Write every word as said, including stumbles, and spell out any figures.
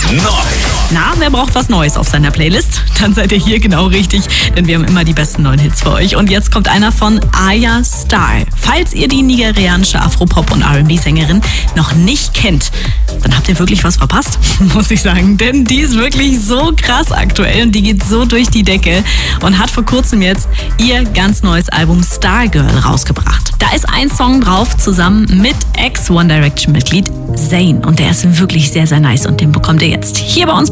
neu. Na, wer braucht was Neues auf seiner Playlist? Dann seid ihr hier genau richtig, denn wir haben immer die besten neuen Hits für euch. Und jetzt kommt einer von Aya Star. Falls ihr die nigerianische Afropop- und R and B-Sängerin noch nicht kennt, dann habt ihr wirklich was verpasst, muss ich sagen. Denn die ist wirklich so krass aktuell und die geht so durch die Decke und hat vor kurzem jetzt ihr ganz neues Album Stargirl rausgebracht. Da ist ein Song drauf zusammen mit Ex-One Direction-Mitglied Zayn und der ist wirklich sehr, sehr nice und den bekommt ihr jetzt hier bei uns